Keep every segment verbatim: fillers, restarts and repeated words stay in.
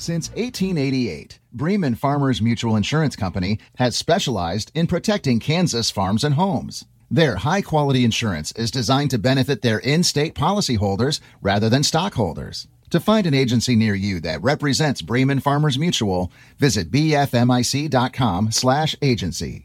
Since eighteen eighty-eight, Bremen Farmers Mutual Insurance Company has specialized in protecting Kansas farms and homes. Their high-quality insurance is designed to benefit their in-state policyholders rather than stockholders. To find an agency near you that represents Bremen Farmers Mutual, visit bfmic.com slash agency.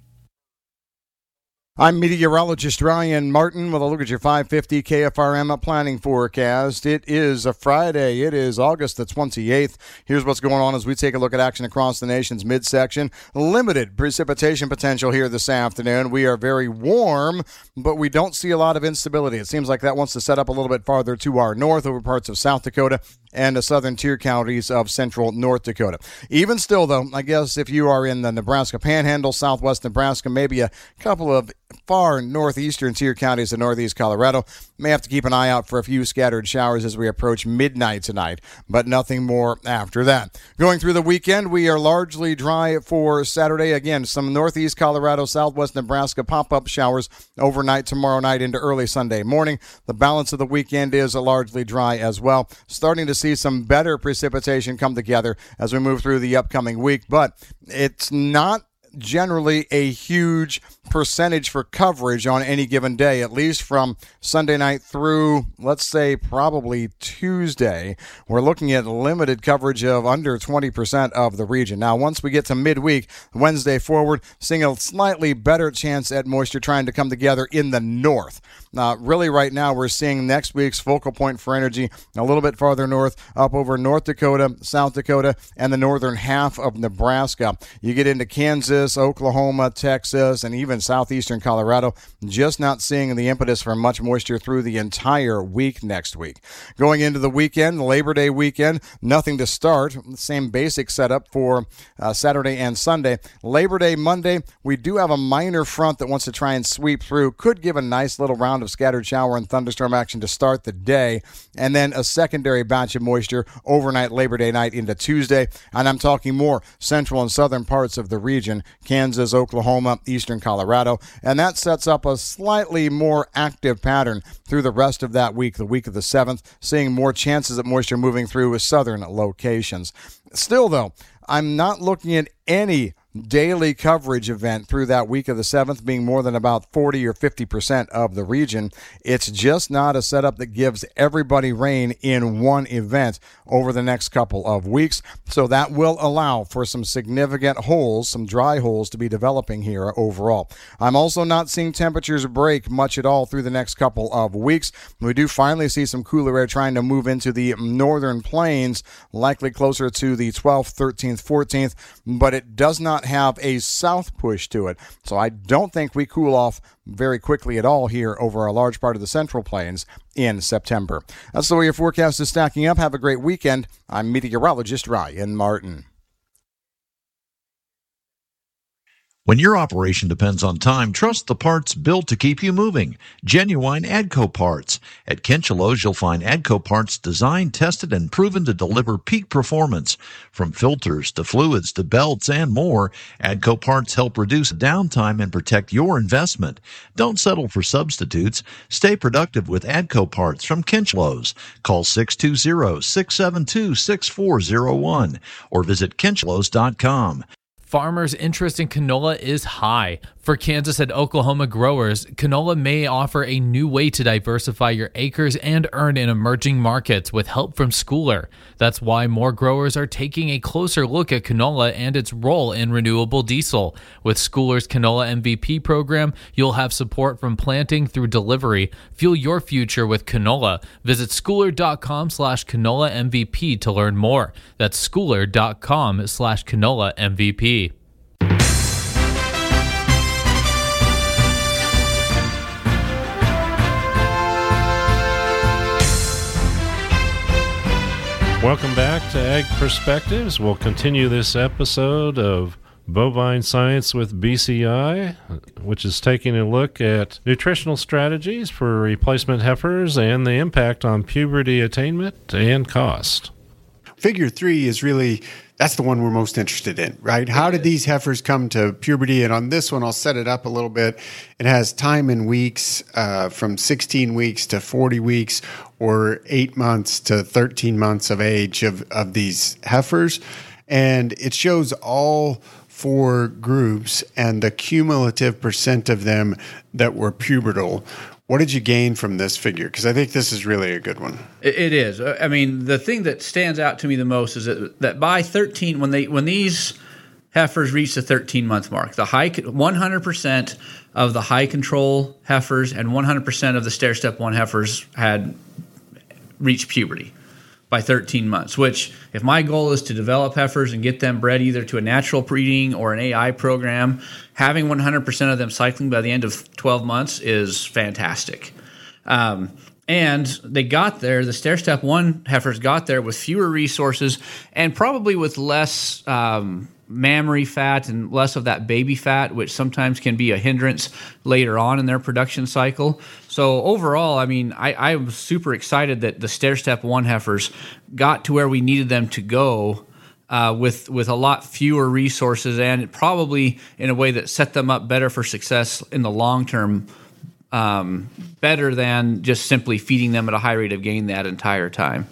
I'm meteorologist Ryan Martin with a look at your five fifty K F R M planning forecast. It is a Friday. It is August the twenty-eighth. Here's what's going on as we take a look at action across the nation's midsection. Limited precipitation potential here this afternoon. We are very warm, but we don't see a lot of instability. It seems like that wants to set up a little bit farther to our north over parts of South Dakota and the southern tier counties of central North Dakota. Even still, though, I guess if you are in the Nebraska Panhandle, southwest Nebraska, maybe a couple of far northeastern tier counties of northeast Colorado, may have to keep an eye out for a few scattered showers as we approach midnight tonight, but nothing more after that. Going through the weekend, we are largely dry for Saturday. Again, some northeast Colorado, southwest Nebraska pop-up showers overnight tomorrow night into early Sunday morning. The balance of the weekend is largely dry as well. Starting to see some better precipitation come together as we move through the upcoming week, but it's not generally a huge percentage for coverage on any given day, at least from Sunday night through, let's say, probably Tuesday. We're looking at limited coverage of under twenty percent of the region. Now, once we get to midweek, Wednesday forward, seeing a slightly better chance at moisture trying to come together in the north. Now, really right now, we're seeing next week's focal point for energy a little bit farther north, up over North Dakota, South Dakota, and the northern half of Nebraska. You get into Kansas, Oklahoma, Texas, and even southeastern Colorado, just not seeing the impetus for much moisture through the entire week next week. Going into the weekend, Labor Day weekend, nothing to start. Same basic setup for uh, Saturday and Sunday. Labor Day Monday, we do have a minor front that wants to try and sweep through. Could give a nice little round of scattered shower and thunderstorm action to start the day, and then a secondary batch of moisture overnight Labor Day night into Tuesday. And I'm talking more central and southern parts of the region, Kansas, Oklahoma, eastern Colorado, and that sets up a slightly more active pattern through the rest of that week, the week of the seventh, seeing more chances of moisture moving through southern locations. Still, though, I'm not looking at any daily coverage event through that week of the seventh being more than about forty or fifty percent of the region. It's just not a setup that gives everybody rain in one event over the next couple of weeks. So that will allow for some significant holes, some dry holes to be developing here overall. I'm also not seeing temperatures break much at all through the next couple of weeks. We do finally see some cooler air trying to move into the northern plains, likely closer to the twelfth, thirteenth, fourteenth, but it does not have a south push to it. So I don't think we cool off very quickly at all here over a large part of the central plains in September. That's the way your forecast is stacking up. Have a great weekend. I'm meteorologist Ryan Martin. When your operation depends on time, trust the parts built to keep you moving. Genuine AGCO parts. At Kinchelo's, you'll find AGCO parts designed, tested, and proven to deliver peak performance. From filters to fluids to belts and more, AGCO parts help reduce downtime and protect your investment. Don't settle for substitutes. Stay productive with AGCO parts from Kinchelo's. Call six two zero, six seven two, six four zero one or visit kinchelos dot com. Farmers' interest in canola is high. For Kansas and Oklahoma growers, canola may offer a new way to diversify your acres and earn in emerging markets with help from Schooler. That's why more growers are taking a closer look at canola and its role in renewable diesel. With Schooler's Canola M V P program, you'll have support from planting through delivery. Fuel your future with canola. Visit schooler.com slash canola MVP to learn more. That's schooler.com slash canola MVP. Welcome back to Ag Perspectives. We'll continue this episode of Bovine Science with B C I, which is taking a look at nutritional strategies for replacement heifers and the impact on puberty attainment and cost. Figure three is really that's the one we're most interested in, right? How did these heifers come to puberty? And on this one, I'll set it up a little bit. It has time in weeks, uh, from sixteen weeks to forty weeks, or eight months to thirteen months of age of, of these heifers. And it shows all four groups and the cumulative percent of them that were pubertal. What did you gain from this figure? Because I think this is really a good one. It, it is. I mean, the thing that stands out to me the most is that, that by thirteen, when they when these heifers reach the thirteen month mark, the high one hundred percent of the high control heifers and one hundred percent of the stair step one heifers had reached puberty by thirteen months, which if my goal is to develop heifers and get them bred either to a natural breeding or an A I program, having one hundred percent of them cycling by the end of twelve months is fantastic. Um, and they got there, the stair step one heifers got there with fewer resources and probably with less um, mammary fat and less of that baby fat, which sometimes can be a hindrance later on in their production cycle. So overall, I mean, I, I was super excited that the stair step one heifers got to where we needed them to go uh, with with a lot fewer resources, and probably in a way that set them up better for success in the long term, um, better than just simply feeding them at a high rate of gain that entire time.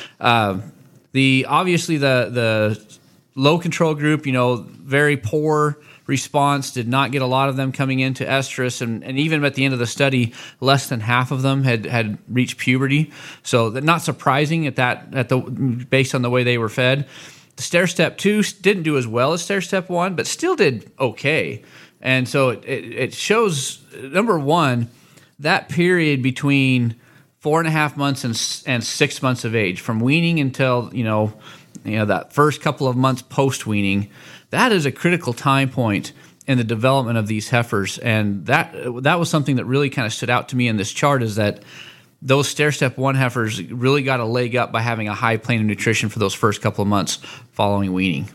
Uh, the obviously the the low control group, you know, very poor response, did not get a lot of them coming into estrus, and, and even at the end of the study, less than half of them had, had reached puberty. So that not surprising at that at the based on the way they were fed. The stair step two didn't do as well as stair step one, but still did okay. And so it, it, it shows, number one, that period between four and a half months and and six months of age, from weaning until, you know, you know, that first couple of months post-weaning, that is a critical time point in the development of these heifers. And that that was something that really kind of stood out to me in this chart, is that those stair step one heifers really got a leg up by having a high plane of nutrition for those first couple of months following weaning.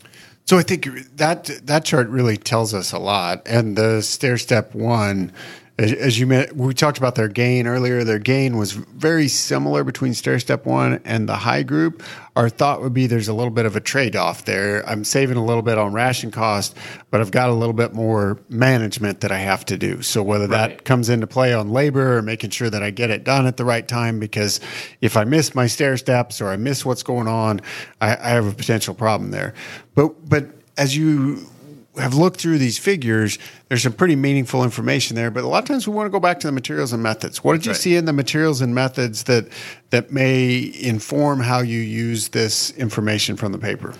So I think that that chart really tells us a lot. And the stair step one, as you met, we talked about their gain earlier. Their gain was very similar between stair step one and the high group. Our thought would be there's a little bit of a trade-off there. I'm saving a little bit on ration cost, but I've got a little bit more management that I have to do. So whether that right. comes into play on labor or making sure that I get it done at the right time, because if I miss my stair steps or I miss what's going on, I, I have a potential problem there. But but as you have looked through these figures, there's some pretty meaningful information there, but a lot of times we want to go back to the materials and methods. What did you right. see in the materials and methods that that may inform how you use this information from the paper?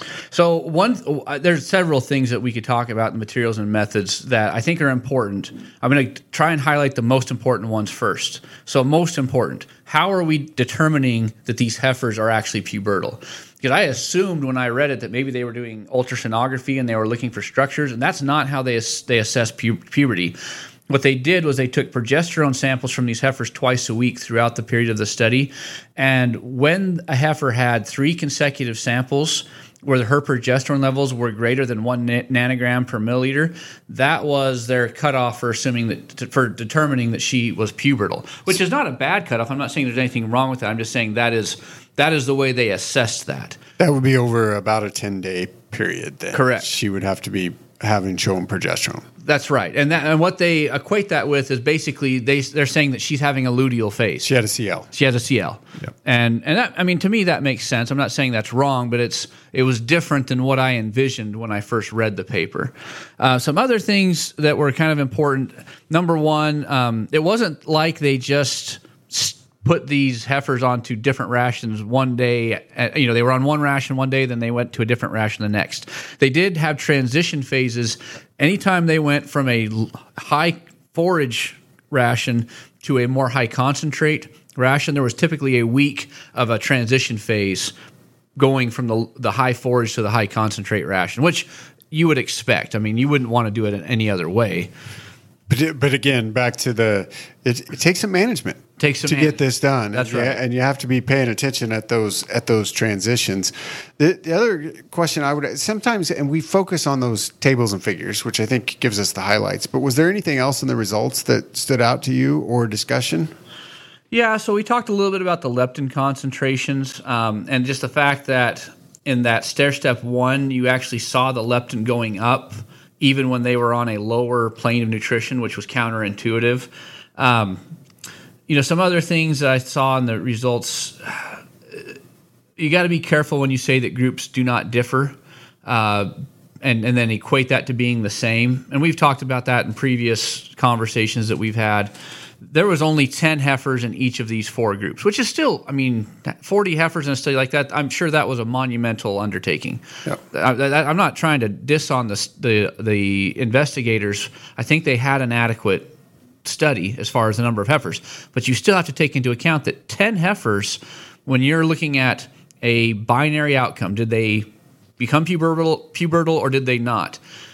So one, there's several things that we could talk about in the materials and methods that I think are important. I'm going to try and highlight the most important ones first. So most important, how are we determining that these heifers are actually pubertal? Because I assumed when I read it that maybe they were doing ultrasonography and they were looking for structures, and that's not how they they assess pu- puberty. What they did was they took progesterone samples from these heifers twice a week throughout the period of the study, and when a heifer had three consecutive samples where her progesterone levels were greater than one nanogram per milliliter, that was their cutoff for assuming that for determining that she was pubertal, which is not a bad cutoff. I'm not saying there's anything wrong with that. I'm just saying that is that is the way they assessed that. That would be over about a ten-day period then. Correct. She would have to be having shown progesterone. That's right. And that, and what they equate that with is basically they, they're saying that she's having a luteal phase. She had a C L. She has a C L. Yep. And and that, I mean, to me, that makes sense. I'm not saying that's wrong, but it's it was different than what I envisioned when I first read the paper. Uh, some other things that were kind of important. Number one, um, it wasn't like they just put these heifers onto different rations one day. You know, they were on one ration one day, then they went to a different ration the next. They did have transition phases. Anytime they went from a high forage ration to a more high concentrate ration, there was typically a week of a transition phase going from the the high forage to the high concentrate ration, which you would expect. I mean, you wouldn't want to do it in any other way. But, but again, back to the, it, it takes some management takes some to man- get this done. That's and right. You, and you have to be paying attention at those at those transitions. The, the other question I would, sometimes, and we focus on those tables and figures, which I think gives us the highlights, but was there anything else in the results that stood out to you or discussion? Yeah, so we talked a little bit about the leptin concentrations um, and just the fact that in that stair step one, you actually saw the leptin going up even when they were on a lower plane of nutrition, which was counterintuitive. Um, you know, some other things that I saw in the results, you got to be careful when you say that groups do not differ, uh, and, and then equate that to being the same. And we've talked about that in previous conversations that we've had. There was only ten heifers in each of these four groups, which is still, I mean, forty heifers in a study like that, I'm sure that was a monumental undertaking. Yep. I, I, I'm not trying to diss on the, the the investigators. I think they had an adequate study as far as the number of heifers. But you still have to take into account that ten heifers, when you're looking at a binary outcome, did they become pubertal, pubertal or did they not?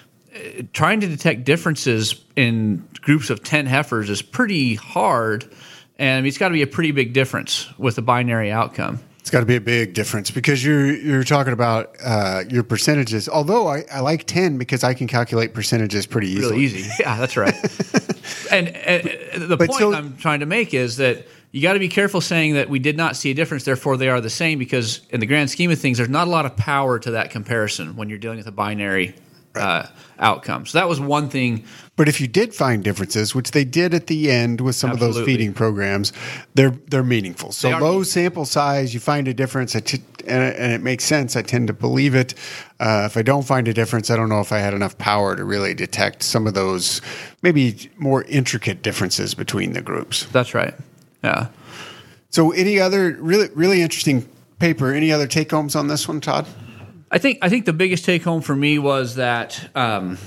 Trying to detect differences in groups of ten heifers is pretty hard, and it's got to be a pretty big difference with a binary outcome. It's got to be a big difference because you're you're talking about uh, your percentages. Although I, I like ten because I can calculate percentages pretty easily. Really easy. Yeah, that's right. and, and the But point so- I'm trying to make is that you got to be careful saying that we did not see a difference, therefore they are the same, because in the grand scheme of things, there's not a lot of power to that comparison when you're dealing with a binary uh, outcome. So that was one thing. But if you did find differences, which they did at the end with some of those Absolutely. feeding programs, they're they're meaningful. So They are low meaningful. sample size, you find a difference, I t- and, it- and it makes sense. I tend to believe it. Uh, if I don't find a difference, I don't know if I had enough power to really detect some of those maybe more intricate differences between the groups. That's right. Yeah. So any other really really interesting paper, any other take-homes on this one, Todd? I think I think the biggest take home for me was that um,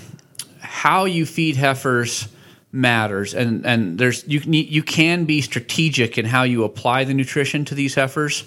how you feed heifers matters, and and there's you can you can be strategic in how you apply the nutrition to these heifers,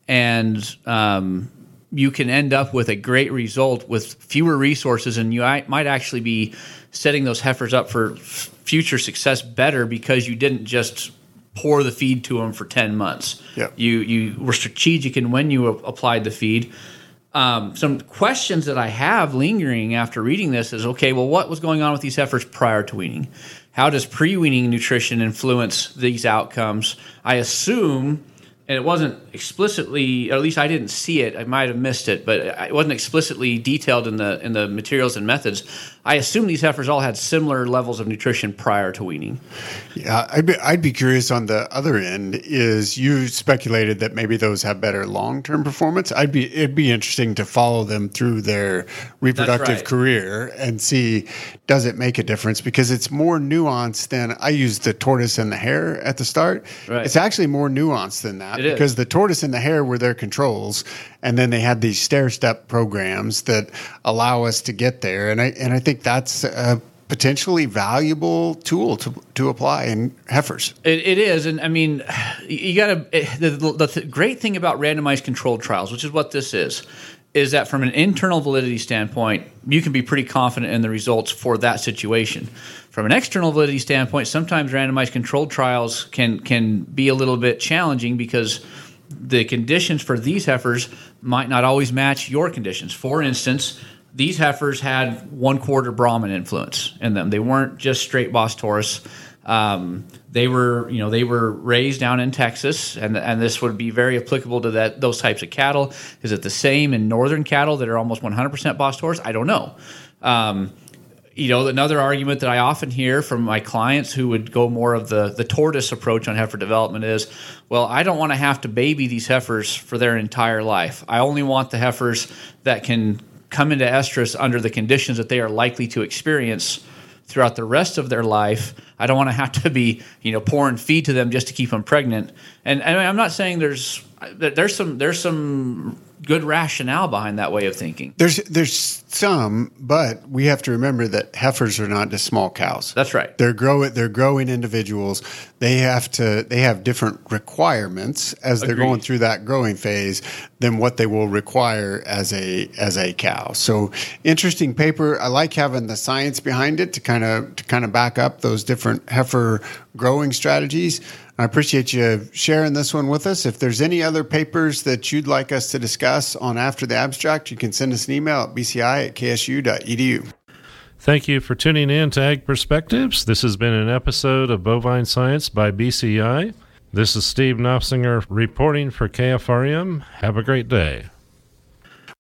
and um, you can end up with a great result with fewer resources, and you might actually be setting those heifers up for f- future success better because you didn't just pour the feed to them for ten months. Yep. You you were strategic in when you a- applied the feed. Um, some questions that I have lingering after reading this is, okay, well, what was going on with these heifers prior to weaning? How does pre-weaning nutrition influence these outcomes? I assume, and it wasn't explicitly, or at least I didn't see it, I might have missed it, but it wasn't explicitly detailed in the in the materials and methods. I assume these heifers all had similar levels of nutrition prior to weaning. Yeah, I'd be, I'd be curious on the other end. Is you speculated that maybe those have better long-term performance? I'd be it'd be interesting to follow them through their reproductive right. career and see, does it make a difference? Because it's more nuanced than, I used the tortoise and the hare at the start. Right. It's actually more nuanced than that, It is. because the tortoise and the hare were their controls, and then they had these stair-step programs that allow us to get there. And I and I think that's a potentially valuable tool to to apply in heifers. It, it is, and I mean, you got to. The, the, the great thing about randomized controlled trials, which is what this is, is that from an internal validity standpoint, you can be pretty confident in the results for that situation. From an external validity standpoint, sometimes randomized controlled trials can can be a little bit challenging because the conditions for these heifers might not always match your conditions. For instance, these heifers had one quarter Brahman influence in them. They weren't just straight Bos Taurus. Um, they were, you know, they were raised down in Texas, and and this would be very applicable to that those types of cattle. Is it the same in northern cattle that are almost one hundred percent Bos Taurus? I don't know. Um, you know, another argument that I often hear from my clients who would go more of the the tortoise approach on heifer development is, well, I don't want to have to baby these heifers for their entire life. I only want the heifers that can come into estrus under the conditions that they are likely to experience throughout the rest of their life. I don't want to have to be, you know, pouring feed to them just to keep them pregnant. And, and I'm not saying there's there's some there's some good rationale behind that way of thinking. There's there's some, but we have to remember that heifers are not just small cows. That's right. They're grow they're growing individuals. They have to they have different requirements as they're Agreed. going through that growing phase than what they will require as a as a cow. So interesting paper. I like having the science behind it to kind of to kind of back up those different heifer growing strategies. I appreciate you sharing this one with us. If there's any other papers that you'd like us to discuss on After the Abstract, you can send us an email at b c i at k s u dot e d u. Thank you for tuning in to Ag Perspectives. This has been an episode of Bovine Science by B C I. This is Steve Knopfsinger reporting for K F R M. Have a great day.